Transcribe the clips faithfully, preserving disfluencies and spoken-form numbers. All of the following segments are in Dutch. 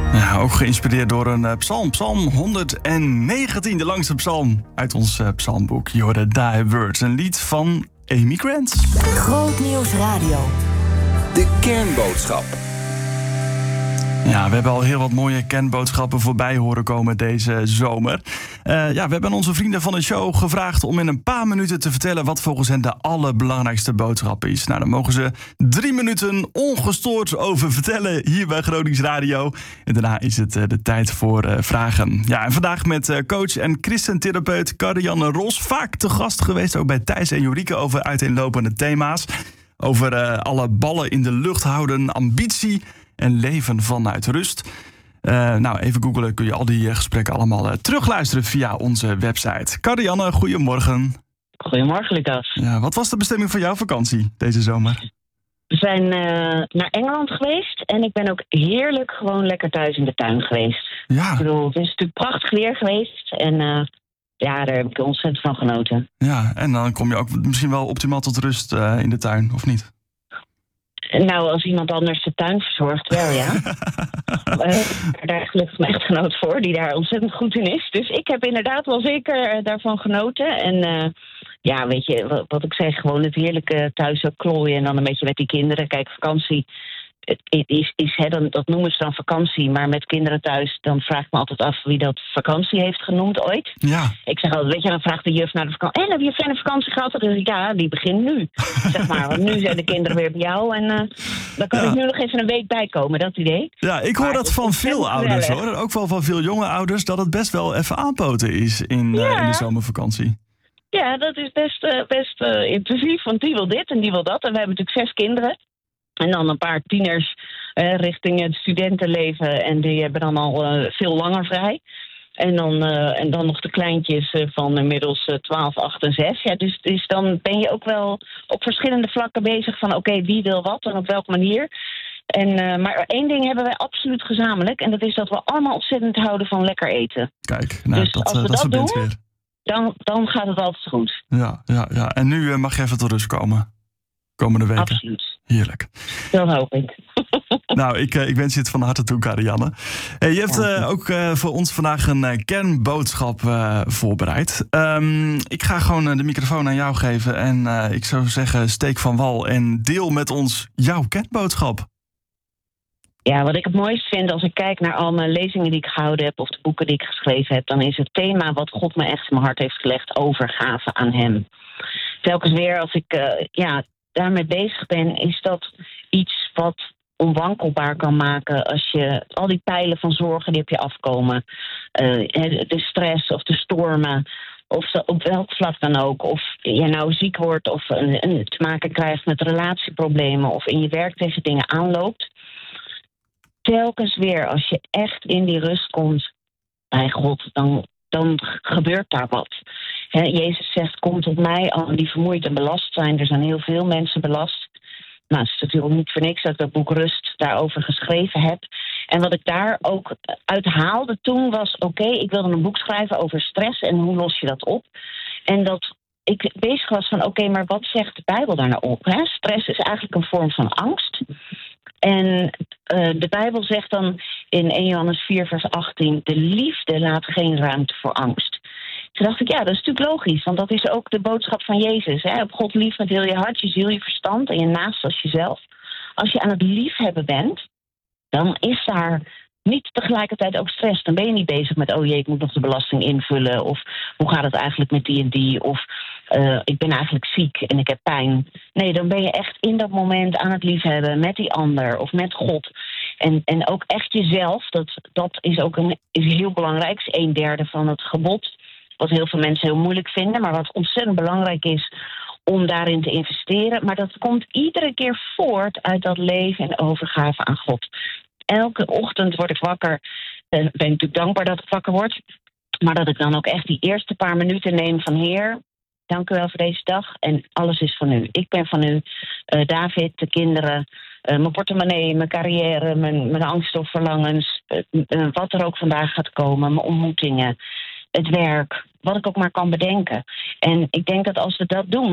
Ja, ook geïnspireerd door een uh, psalm. Psalm honderdnegentien, de langste psalm uit ons uh, psalmboek. Je hoorde Die Words, een lied van Amy Grant. Grootnieuws Radio. De kernboodschap. Ja, we hebben al heel wat mooie kernboodschappen voorbij horen komen deze zomer. Uh, ja, we hebben onze vrienden van de show gevraagd om in een paar minuten te vertellen wat volgens hen de allerbelangrijkste boodschap is. Nou, daar mogen ze drie minuten ongestoord over vertellen hier bij Gronings Radio. En daarna is het uh, de tijd voor uh, vragen. Ja, en vandaag met uh, coach en christentherapeut Karianne Ros. Vaak te gast geweest, ook bij Thijs en Jorike, over uiteenlopende thema's. Over uh, alle ballen in de lucht houden, ambitie en leven vanuit rust. Uh, nou, even googlen, kun je al die uh, gesprekken allemaal uh, terugluisteren via onze website. Karianne, goedemorgen. Goedemorgen, Lucas. Ja, wat was de bestemming van jouw vakantie deze zomer? We zijn uh, naar Engeland geweest en ik ben ook heerlijk gewoon lekker thuis in de tuin geweest. Ja. Ik bedoel, het is natuurlijk prachtig weer geweest en uh, ja, daar heb ik ontzettend van genoten. Ja, en dan kom je ook misschien wel optimaal tot rust uh, in de tuin, of niet? Nou, als iemand anders de tuin verzorgt, wel ja. uh, daar is gelukkig mijn echtgenoot voor, die daar ontzettend goed in is. Dus ik heb inderdaad wel zeker uh, daarvan genoten. En uh, ja, weet je, wat, wat ik zeg, gewoon het heerlijke thuis ook klooien en dan een beetje met die kinderen. Kijk, vakantie, het is, is, hè, dan, dat noemen ze dan vakantie, maar met kinderen thuis, dan vraag ik me altijd af wie dat vakantie heeft genoemd ooit. Ja. Ik zeg altijd, weet je, dan vraagt de juf naar de vakantie. En heb je een fijne vakantie gehad? Dan zeg ik, ja, die begint nu. Zeg maar, want nu zijn de kinderen weer bij jou en uh, dan kan ja. ik nu nog even een week bijkomen, dat idee. Ja, ik hoor maar dat van veel ouders, hoor. Ook wel van veel jonge ouders, dat het best wel even aanpoten is in, ja. uh, in de zomervakantie. Ja, dat is best, uh, best uh, intensief, want die wil dit en die wil dat. En we hebben natuurlijk zes kinderen. En dan een paar tieners uh, richting het studentenleven. En die hebben dan al uh, veel langer vrij. En dan, uh, en dan nog de kleintjes uh, van inmiddels uh, twaalf, acht en zes. Ja, dus, dus dan ben je ook wel op verschillende vlakken bezig van oké, okay, wie wil wat en op welke manier. En, uh, maar één ding hebben wij absoluut gezamenlijk. En dat is dat we allemaal ontzettend houden van lekker eten. Kijk, nou, dus dat, als we dat, dat, dat doen, weer. Dan, dan gaat het altijd goed. Ja, ja, ja. En nu uh, mag je even tot rust komen. Komende weken. Absoluut. Heerlijk. Dat hoop ik. Nou, ik, ik wens je het van harte toe, Karianne. Hey, je hebt uh, ook uh, voor ons vandaag een uh, kernboodschap uh, voorbereid. Um, ik ga gewoon uh, de microfoon aan jou geven. En uh, ik zou zeggen, steek van wal en deel met ons jouw kernboodschap. Ja, wat ik het mooist vind als ik kijk naar al mijn lezingen die ik gehouden heb of de boeken die ik geschreven heb, dan is het thema wat God me echt in mijn hart heeft gelegd, overgave aan hem. Telkens weer als ik uh, ja, daarmee bezig ben, is dat iets wat onwankelbaar kan maken als je al die pijlen van zorgen die op je afkomen, uh, de stress of de stormen, of op welk vlak dan ook, of je nou ziek wordt of een, een, te maken krijgt met relatieproblemen of in je werk tegen dingen aanloopt. Telkens weer, als je echt in die rust komt bij God, dan, dan gebeurt daar wat. He, Jezus zegt, kom tot mij, allen die vermoeid en belast zijn. Er zijn heel veel mensen belast. Nou, het is natuurlijk niet voor niks dat ik dat boek Rust daarover geschreven heb. En wat ik daar ook uit haalde toen was, oké, okay, ik wilde een boek schrijven over stress en hoe los je dat op. En dat ik bezig was van, oké, okay, maar wat zegt de Bijbel daar nou op? Hè? Stress is eigenlijk een vorm van angst. En uh, de Bijbel zegt dan in eerste Johannes vier vers achttien, de liefde laat geen ruimte voor angst. Toen dacht ik, ja, dat is natuurlijk logisch, want dat is ook de boodschap van Jezus. Hè? Op God lief met heel je hart, je ziel, je verstand en je naast als jezelf. Als je aan het liefhebben bent, dan is daar niet tegelijkertijd ook stress. Dan ben je niet bezig met, oh jee, ik moet nog de belasting invullen. Of hoe gaat het eigenlijk met die en die? Of uh, ik ben eigenlijk ziek en ik heb pijn. Nee, dan ben je echt in dat moment aan het liefhebben met die ander of met God. En, en ook echt jezelf, dat, dat is ook een, is heel belangrijk. Is een derde van het gebod. Wat heel veel mensen heel moeilijk vinden, maar wat ontzettend belangrijk is om daarin te investeren. Maar dat komt iedere keer voort uit dat leven en overgave aan God. Elke ochtend word ik wakker. Ben ik natuurlijk dankbaar dat ik wakker word. Maar dat ik dan ook echt die eerste paar minuten neem van Heer, dank u wel voor deze dag. En alles is van u. Ik ben van u. Uh, David, de kinderen, uh, mijn portemonnee, mijn carrière, mijn, mijn angsten of verlangens. Uh, uh, wat er ook vandaag gaat komen, mijn ontmoetingen, het werk, wat ik ook maar kan bedenken. En ik denk dat als we dat doen,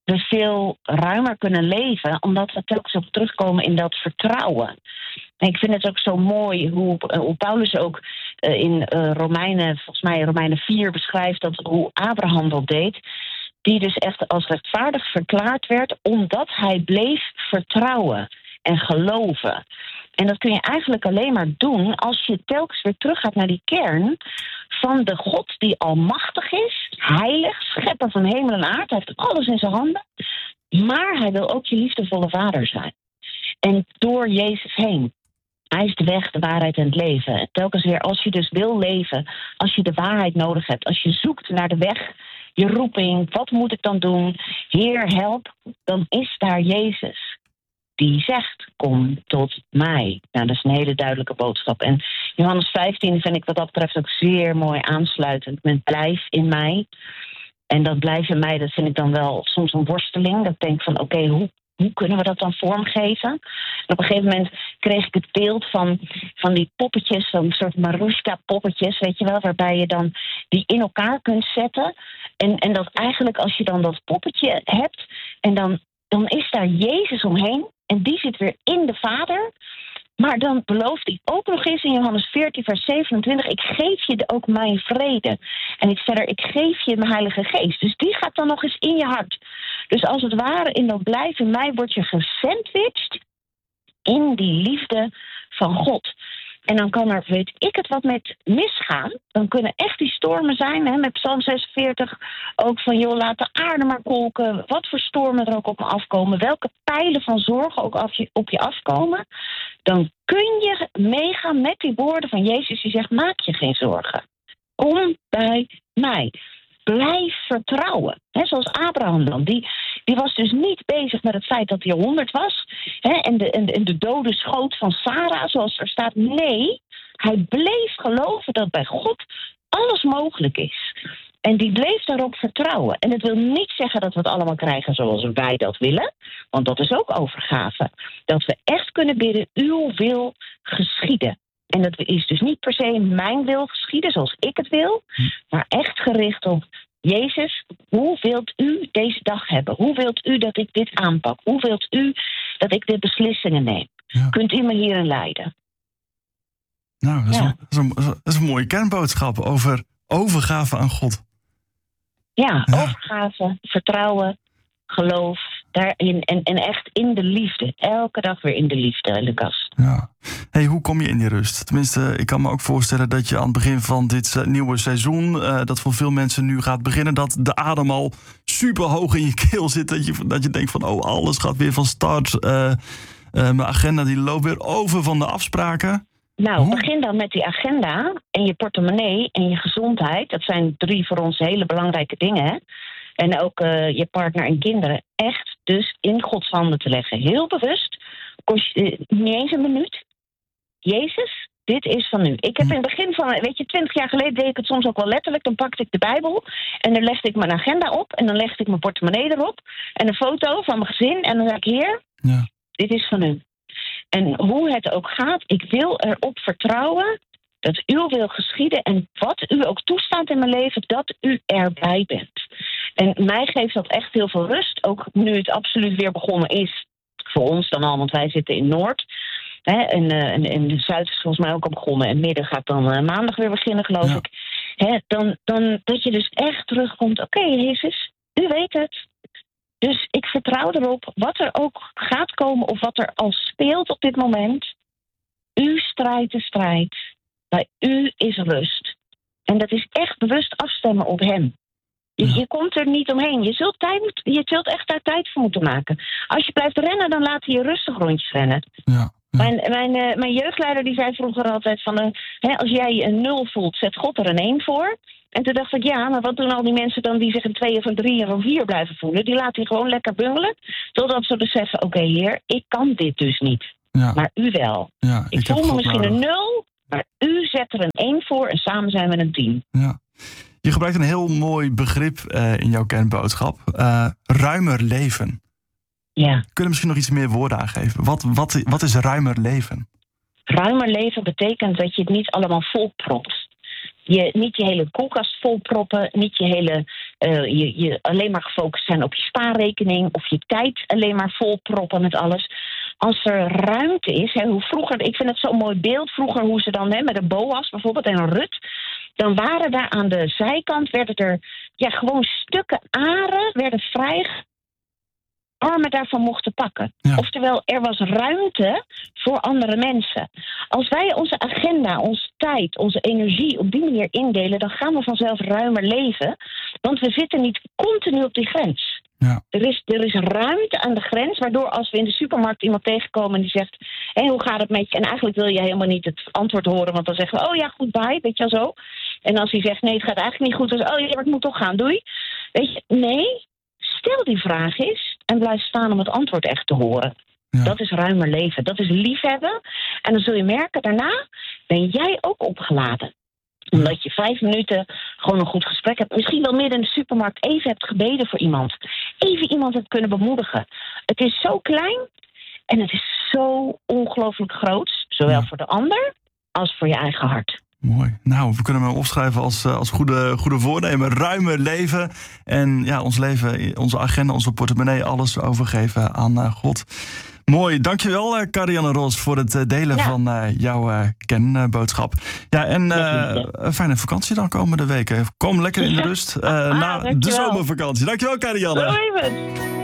we veel ruimer kunnen leven, omdat we telkens ook terugkomen in dat vertrouwen. En ik vind het ook zo mooi hoe, hoe Paulus ook uh, in uh, Romeinen, volgens mij Romeinen vier beschrijft dat hoe Abraham dat deed, die dus echt als rechtvaardig verklaard werd, omdat hij bleef vertrouwen en geloven. En dat kun je eigenlijk alleen maar doen als je telkens weer teruggaat naar die kern van de God die almachtig is, heilig, schepper van hemel en aarde. Hij heeft alles in zijn handen. Maar hij wil ook je liefdevolle vader zijn. En door Jezus heen. Hij is de weg, de waarheid en het leven. En telkens weer, als je dus wil leven, als je de waarheid nodig hebt, als je zoekt naar de weg, je roeping, wat moet ik dan doen? Heer, help, dan is daar Jezus. Die zegt, kom tot mij. Nou, dat is een hele duidelijke boodschap. En Johannes vijftien vind ik wat dat betreft ook zeer mooi aansluitend. Met blijf in mij. En dat blijf in mij, dat vind ik dan wel soms een worsteling. Dat ik denk van, oké, okay, hoe, hoe kunnen we dat dan vormgeven? En op een gegeven moment kreeg ik het beeld van, van die poppetjes, zo'n soort Marushka-poppetjes, weet je wel, waarbij je dan die in elkaar kunt zetten. En, en dat eigenlijk als je dan dat poppetje hebt, en dan, dan is daar Jezus omheen. En die zit weer in de Vader. Maar dan belooft hij ook nog eens in Johannes veertien, vers zevenentwintig... ik geef je ook mijn vrede. En ik verder, ik geef je mijn Heilige Geest. Dus die gaat dan nog eens in je hart. Dus als het ware in dat blijf in mij word je gesandwiched in die liefde van God. En dan kan er, weet ik het, wat met misgaan. Dan kunnen echt die stormen zijn, hè, met Psalm zesenveertig. Ook van, joh, laat de aarde maar kolken. Wat voor stormen er ook op me afkomen. Welke pijlen van zorgen ook af je, op je afkomen. Dan kun je meegaan met die woorden van Jezus. Die zegt, maak je geen zorgen. Kom bij mij. Blijf vertrouwen. He, zoals Abraham dan. Die, die was dus niet bezig met het feit dat hij honderd was. He, en, de, en, de, en de dode schoot van Sarah, zoals er staat. Nee, hij bleef geloven dat bij God alles mogelijk is. En die bleef daarop vertrouwen. En het wil niet zeggen dat we het allemaal krijgen zoals wij dat willen. Want dat is ook overgave. Dat we echt kunnen bidden, uw wil geschieden. En dat is dus niet per se mijn wil geschieden zoals ik het wil. Maar echt gericht op, Jezus, hoe wilt u deze dag hebben? Hoe wilt u dat ik dit aanpak? Hoe wilt u dat ik de beslissingen neem? Ja. Kunt u me hierin leiden? Nou, dat is, ja. een, dat, is een, dat is een mooie kernboodschap over overgave aan God. Ja, ja. Overgave, vertrouwen, geloof, daarin en, en echt in de liefde. Elke dag weer in de liefde, Lucas. Ja. Hey, hoe kom je in die rust? Tenminste, ik kan me ook voorstellen dat je aan het begin van dit nieuwe seizoen, uh, dat voor veel mensen nu gaat beginnen, dat de adem al super hoog in je keel zit. Dat je, dat je denkt van, oh, alles gaat weer van start. Uh, uh, mijn agenda die loopt weer over van de afspraken. Nou, begin dan met die agenda en je portemonnee en je gezondheid. Dat zijn drie voor ons hele belangrijke dingen, hè? En ook uh, je partner en kinderen echt dus in Gods handen te leggen. Heel bewust. Kost je uh, niet eens een minuut. Jezus, dit is van u. Ik heb in het begin van, weet je, twintig jaar geleden deed ik het soms ook wel letterlijk. Dan pakte ik de Bijbel en dan legde ik mijn agenda op. En dan legde ik mijn portemonnee erop. En een foto van mijn gezin. En dan zei ik, Heer, ja. Dit is van u. En hoe het ook gaat, ik wil erop vertrouwen dat uw wil geschieden. En wat u ook toestaat in mijn leven, dat u erbij bent. En mij geeft dat echt heel veel rust. Ook nu het absoluut weer begonnen is. Voor ons dan al, want wij zitten in Noord. Hè, en, uh, en, en de Zuid is volgens mij ook al begonnen. En midden gaat dan uh, maandag weer beginnen, geloof ja. ik. Hè, dan, dan dat je dus echt terugkomt. Oké, okay, Jezus, u weet het. Dus ik vertrouw erop, wat er ook gaat komen of wat er al speelt op dit moment. U strijdt de strijd. Bij u is rust. En dat is echt bewust afstemmen op hem. Je, ja. je komt er niet omheen. Je zult, tijd, je zult echt daar tijd voor moeten maken. Als je blijft rennen, dan laat hij je rustig rondjes rennen. Ja, ja. Mijn, mijn, uh, mijn jeugdleider die zei vroeger altijd van, uh, hè, als jij een nul voelt, zet God er een één voor. En toen dacht ik, ja, maar wat doen al die mensen dan die zich een twee of een drie of een vier blijven voelen? Die laten je gewoon lekker bungelen. Totdat ze beseffen, oké, okay, Heer, ik kan dit dus niet. Ja. Maar u wel. Ja, ik ik voel me misschien nodig. Een nul, maar u zet er een één voor en samen zijn we een tien. Ja. Je gebruikt een heel mooi begrip uh, in jouw kernboodschap. Uh, ruimer leven. Ja. Kun je misschien nog iets meer woorden aangeven? Wat, wat, wat is ruimer leven? Ruimer leven betekent dat je het niet allemaal volpropt. Je, niet je hele koelkast volproppen, niet je hele uh, je, je alleen maar gefocust zijn op je spaarrekening of je tijd alleen maar volproppen met alles. Als er ruimte is, hè, hoe vroeger, ik vind het zo'n mooi beeld, vroeger hoe ze dan hè, met een boas bijvoorbeeld en een rut, dan waren daar aan de zijkant, werden er ja, gewoon stukken aren, werden vrij armen daarvan mochten pakken. Ja. Oftewel, er was ruimte voor andere mensen. Als wij onze agenda, onze tijd, onze energie op die manier indelen, dan gaan we vanzelf ruimer leven. Want we zitten niet continu op die grens. Ja. Er is, er is ruimte aan de grens, waardoor als we in de supermarkt iemand tegenkomen en die zegt, hé, hoe gaat het met je? En eigenlijk wil je helemaal niet het antwoord horen, want dan zeggen we, oh ja, goed, bye, weet je wel zo. En als hij zegt, nee, het gaat eigenlijk niet goed, dan zeg je, oh ja, maar ik moet toch gaan, doei. Weet je, nee, stel die vraag eens en blijf staan om het antwoord echt te horen. Ja. Dat is ruimer leven, dat is liefhebben. En dan zul je merken, daarna ben jij ook opgeladen. Omdat je vijf minuten gewoon een goed gesprek hebt. Misschien wel midden in de supermarkt even hebt gebeden voor iemand. Even iemand hebt kunnen bemoedigen. Het is zo klein en het is zo ongelooflijk groot. Zowel ja. voor de ander als voor je eigen hart. Mooi. Nou, we kunnen hem opschrijven als, als goede, goede voornemen. Ruimer leven. En ja, ons leven, onze agenda, onze portemonnee, alles overgeven aan uh, God. Mooi, dankjewel uh, Karianne Ros voor het uh, delen ja. van uh, jouw uh, kenboodschap. Ja, en uh, een fijne vakantie dan komende weken. Kom lekker in de rust uh, ah, na de zomervakantie. Dankjewel Karianne. Doei.